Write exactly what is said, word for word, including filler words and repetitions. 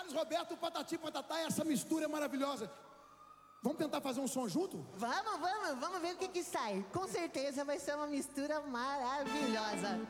Carlos Roberto, Patati Patatá, essa mistura é maravilhosa. Vamos tentar fazer um som junto? Vamos, vamos, vamos ver o que que sai. Com certeza vai ser uma mistura maravilhosa.